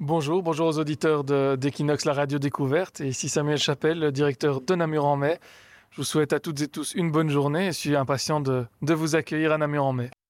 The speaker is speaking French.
Bonjour aux auditeurs d'Equinox, la radio découverte. Et ici Samuel Chapelle, le directeur de Namur en Mai. Je vous souhaite à toutes et tous une bonne journée et je suis impatient de vous accueillir à Namur en Mai.